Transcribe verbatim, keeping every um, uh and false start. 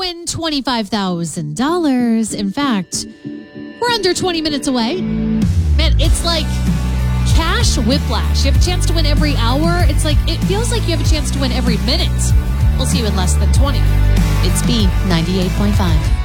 win twenty-five thousand dollars. In fact, we're under twenty minutes away. Man, it's like cash whiplash. You have a chance to win every hour. It's like, it feels like you have a chance to win every minute. We'll see you in less than twenty. It's B ninety-eight point five.